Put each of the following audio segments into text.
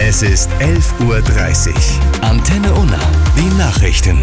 Es ist 11:30 Uhr. Antenne Unna. Die Nachrichten.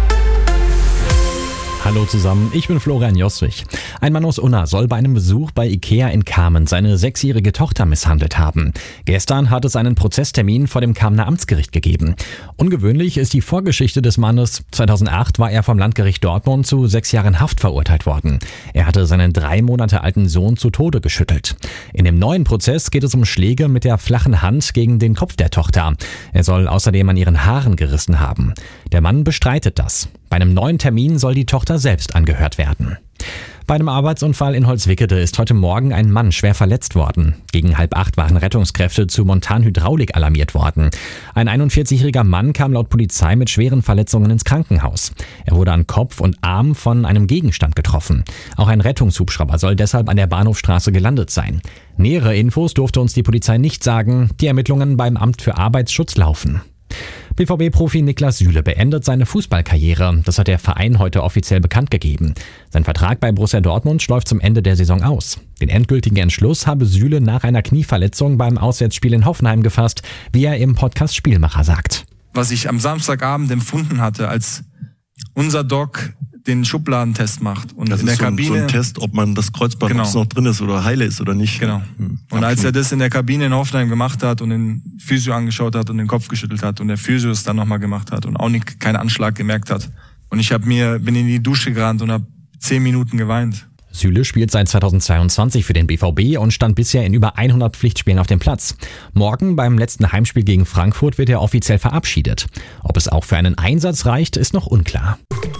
Hallo zusammen, ich bin Florian Joswig. Ein Mann aus Unna soll bei einem Besuch bei Ikea in Kamen seine 6-jährige Tochter misshandelt haben. Gestern hat es einen Prozesstermin vor dem Kamener Amtsgericht gegeben. Ungewöhnlich ist die Vorgeschichte des Mannes. 2008 war er vom Landgericht Dortmund zu 6 Jahren Haft verurteilt worden. Er hatte seinen 3 Monate alten Sohn zu Tode geschüttelt. In dem neuen Prozess geht es um Schläge mit der flachen Hand gegen den Kopf der Tochter. Er soll außerdem an ihren Haaren gerissen haben. Der Mann bestreitet das. Bei einem neuen Termin soll die Tochter selbst angehört werden. Bei einem Arbeitsunfall in Holzwickede ist heute Morgen ein Mann schwer verletzt worden. Gegen 7:30 waren Rettungskräfte zu Montanhydraulik alarmiert worden. Ein 41-jähriger Mann kam laut Polizei mit schweren Verletzungen ins Krankenhaus. Er wurde an Kopf und Arm von einem Gegenstand getroffen. Auch ein Rettungshubschrauber soll deshalb an der Bahnhofstraße gelandet sein. Nähere Infos durfte uns die Polizei nicht sagen. Die Ermittlungen beim Amt für Arbeitsschutz laufen. BVB-Profi Niklas Süle beendet seine Fußballkarriere. Das hat der Verein heute offiziell bekannt gegeben. Sein Vertrag bei Borussia Dortmund läuft zum Ende der Saison aus. Den endgültigen Entschluss habe Süle nach einer Knieverletzung beim Auswärtsspiel in Hoffenheim gefasst, wie er im Podcast Spielmacher sagt. Was ich am Samstagabend empfunden hatte, als unser Doc den Schubladentest macht und das in der ist Kabine so ein Test, ob man das Kreuzband ob es noch drin ist oder heile ist oder nicht. Genau. Und als er das in der Kabine in Hoffenheim gemacht hat und den Physio angeschaut hat und den Kopf geschüttelt hat und der Physio es dann nochmal gemacht hat und auch keinen Anschlag gemerkt hat. Und ich bin in die Dusche gerannt und habe 10 Minuten geweint. Süle spielt seit 2022 für den BVB und stand bisher in über 100 Pflichtspielen auf dem Platz. Morgen beim letzten Heimspiel gegen Frankfurt wird er offiziell verabschiedet. Ob es auch für einen Einsatz reicht, ist noch unklar.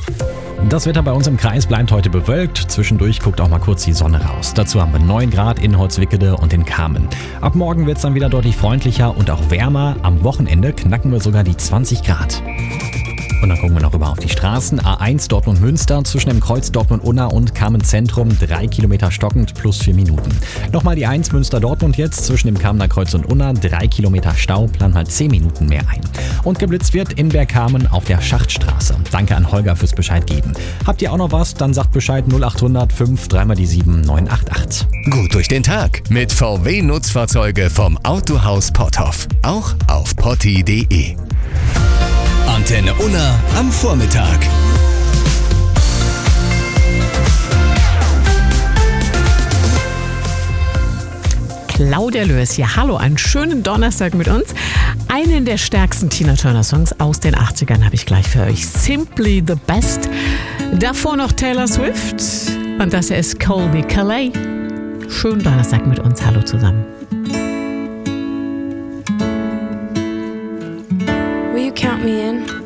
Das Wetter bei uns im Kreis bleibt heute bewölkt. Zwischendurch guckt auch mal kurz die Sonne raus. Dazu haben wir 9 Grad in Holzwickede und in Kamen. Ab morgen wird es dann wieder deutlich freundlicher und auch wärmer. Am Wochenende knacken wir sogar die 20 Grad. Und dann gucken wir noch rüber auf die Straßen. A1 Dortmund-Münster zwischen dem Kreuz Dortmund-Unna und Kamen-Zentrum 3 Kilometer stockend plus 4 Minuten. Nochmal die 1 Münster-Dortmund jetzt zwischen dem Kamener Kreuz und Unna 3 Kilometer Stau, plan mal 10 Minuten mehr ein. Und geblitzt wird in Bergkamen auf der Schachtstraße. Danke an Holger fürs Bescheid geben. Habt ihr auch noch was? Dann sagt Bescheid 0800 5 3x7 988. Gut durch den Tag mit VW-Nutzfahrzeuge vom Autohaus Potthoff. Auch auf potti.de. Antenne Unna am Vormittag. Claudia Lös hier. Hallo, einen schönen Donnerstag mit uns. Einen der stärksten Tina Turner Songs aus den 80ern habe ich gleich für euch. Simply the Best. Davor noch Taylor Swift. Und das hier ist Colby Calais. Schönen Donnerstag mit uns. Hallo zusammen. Will you count me in?